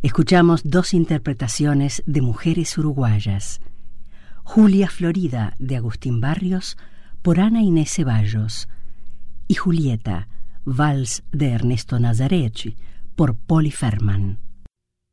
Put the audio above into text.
Escuchamos dos interpretaciones de mujeres uruguayas. Julia Florida, de Agustín Barrios, por Ana Inés Ceballos, y Julieta, Vals de Ernesto Nazareth, por Poli Ferman.